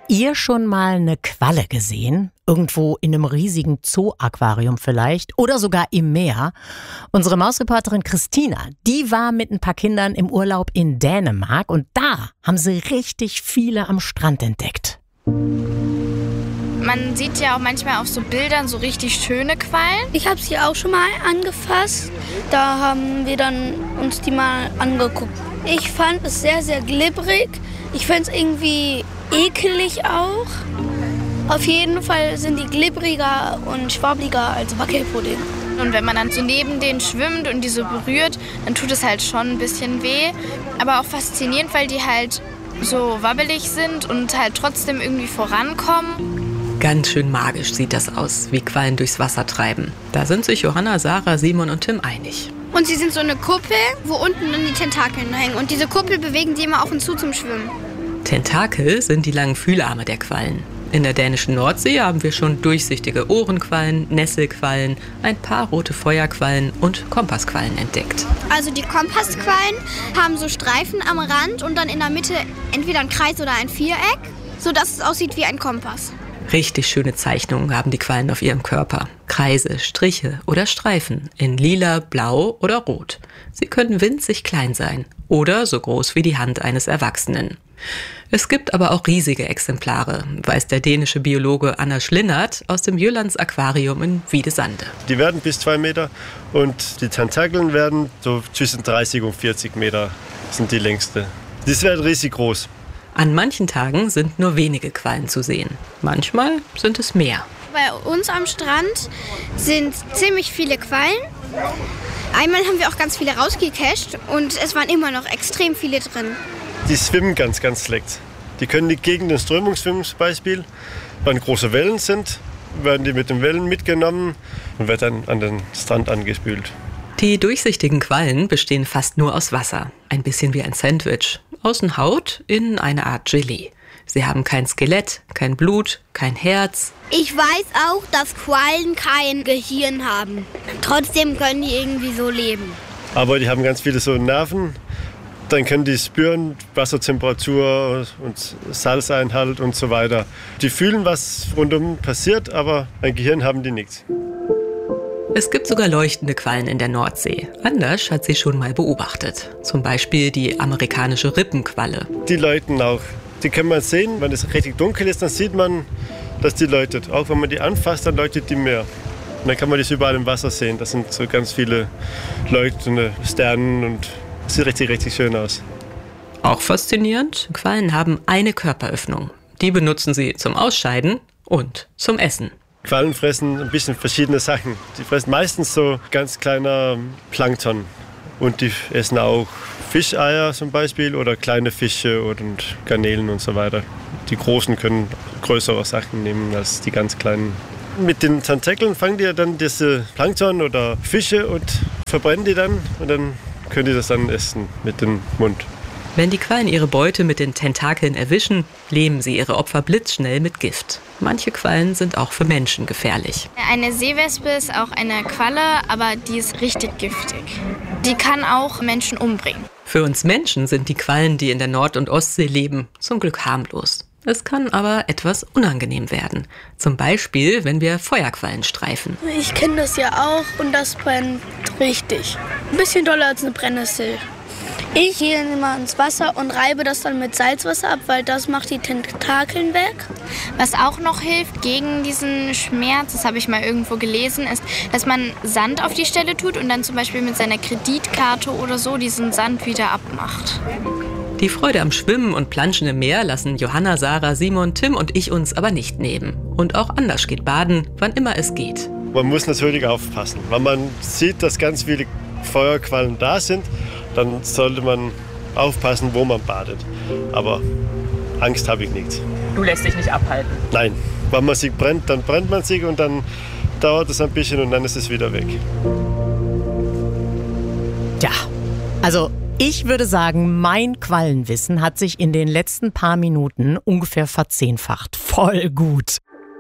ihr schon mal eine Qualle gesehen? Irgendwo in einem riesigen Zoo-Aquarium vielleicht oder sogar im Meer? Unsere Mausreporterin Christina, die war mit ein paar Kindern im Urlaub in Dänemark und da haben sie richtig viele am Strand entdeckt. Man sieht ja auch manchmal auf so Bildern so richtig schöne Quallen. Ich habe sie auch schon mal angefasst. Da haben wir dann uns die mal angeguckt. Ich fand es sehr, sehr glibberig. Ich fand es irgendwie ekelig auch. Auf jeden Fall sind die glibbriger und schwabbliger als Wackelpudding. Und wenn man dann so neben denen schwimmt und die so berührt, dann tut es halt schon ein bisschen weh. Aber auch faszinierend, weil die halt so wabbelig sind und halt trotzdem irgendwie vorankommen. Ganz schön magisch sieht das aus, wie Quallen durchs Wasser treiben. Da sind sich Johanna, Sarah, Simon und Tim einig. Und sie sind so eine Kuppel, wo unten dann die Tentakeln hängen. Und diese Kuppel bewegen die immer auf und zu zum Schwimmen. Tentakel sind die langen Fühlarme der Quallen. In der dänischen Nordsee haben wir schon durchsichtige Ohrenquallen, Nesselquallen, ein paar rote Feuerquallen und Kompassquallen entdeckt. Also die Kompassquallen haben so Streifen am Rand und dann in der Mitte entweder ein Kreis oder ein Viereck, sodass es aussieht wie ein Kompass. Richtig schöne Zeichnungen haben die Quallen auf ihrem Körper. Kreise, Striche oder Streifen in lila, blau oder rot. Sie können winzig klein sein oder so groß wie die Hand eines Erwachsenen. Es gibt aber auch riesige Exemplare, weiß der dänische Biologe Anders Linnert aus dem Jyllands Aquarium in Wiedesande. Die werden bis 2 Meter und die Tentakeln werden so zwischen 30 und 40 Meter, sind die längste. Die werden riesig groß. An manchen Tagen sind nur wenige Quallen zu sehen. Manchmal sind es mehr. Bei uns am Strand sind ziemlich viele Quallen. Einmal haben wir auch ganz viele rausgecasht und es waren immer noch extrem viele drin. Die schwimmen ganz, ganz leicht. Die können nicht gegen den Strömung schwimmen zum Beispiel. Wenn große Wellen sind, werden die mit den Wellen mitgenommen und werden dann an den Strand angespült. Die durchsichtigen Quallen bestehen fast nur aus Wasser. Ein bisschen wie ein Sandwich. Außen Haut, innen eine Art Gelee. Sie haben kein Skelett, kein Blut, kein Herz. Ich weiß auch, dass Quallen kein Gehirn haben. Trotzdem können die irgendwie so leben. Aber die haben ganz viele so Nerven. Dann können die spüren Wassertemperatur und Salzeinhalt und so weiter. Die fühlen, was rundum passiert, aber ein Gehirn haben die nicht. Es gibt sogar leuchtende Quallen in der Nordsee. Anders hat sie schon mal beobachtet. Zum Beispiel die amerikanische Rippenqualle. Die leuchten auch. Die kann man sehen, wenn es richtig dunkel ist, dann sieht man, dass die leuchtet. Auch wenn man die anfasst, dann leuchtet die mehr. Und dann kann man das überall im Wasser sehen. Das sind so ganz viele leuchtende Sterne und das sieht richtig, richtig schön aus. Auch faszinierend, Quallen haben eine Körperöffnung. Die benutzen sie zum Ausscheiden und zum Essen. Quallen fressen ein bisschen verschiedene Sachen. Die fressen meistens so ganz kleiner Plankton. Und die essen auch Fischeier zum Beispiel oder kleine Fische und Garnelen und so weiter. Die Großen können größere Sachen nehmen als die ganz kleinen. Mit den Tentakeln fangen die dann diese Plankton oder Fische und verbrennen die dann und dann können die das dann essen mit dem Mund. Wenn die Quallen ihre Beute mit den Tentakeln erwischen, lähmen sie ihre Opfer blitzschnell mit Gift. Manche Quallen sind auch für Menschen gefährlich. Eine Seewespe ist auch eine Qualle, aber die ist richtig giftig. Die kann auch Menschen umbringen. Für uns Menschen sind die Quallen, die in der Nord- und Ostsee leben, zum Glück harmlos. Es kann aber etwas unangenehm werden. Zum Beispiel, wenn wir Feuerquallen streifen. Ich kenne das ja auch und das brennt richtig. Ein bisschen doller als eine Brennnessel. Ich gehe dann immer ins Wasser und reibe das dann mit Salzwasser ab, weil das macht die Tentakeln weg. Was auch noch hilft gegen diesen Schmerz, das habe ich mal irgendwo gelesen, ist, dass man Sand auf die Stelle tut und dann zum Beispiel mit seiner Kreditkarte oder so diesen Sand wieder abmacht. Die Freude am Schwimmen und Planschen im Meer lassen Johanna, Sarah, Simon, Tim und ich uns aber nicht nehmen. Und auch Anders geht baden, wann immer es geht. Man muss natürlich aufpassen. Wenn man sieht, dass ganz viele Feuerquallen da sind, dann sollte man aufpassen, wo man badet. Aber Angst habe ich nicht. Du lässt dich nicht abhalten? Nein. Wenn man sich brennt, dann brennt man sich und dann dauert es ein bisschen und dann ist es wieder weg. Tja, also ich würde sagen, mein Quallenwissen hat sich in den letzten paar Minuten ungefähr verzehnfacht. Voll gut.